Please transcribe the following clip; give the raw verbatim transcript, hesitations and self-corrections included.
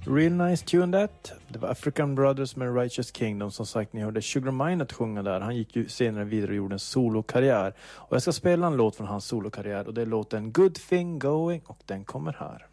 Real nice tune that. Det var African Brothers med Righteous Kingdom. Som sagt, ni hörde Sugar Minott sjunga där. Han gick ju senare vidare och gjorde en solokarriär. Och jag ska spela en låt från hans solokarriär. Och det är låten Good Thing Going. Och den kommer här.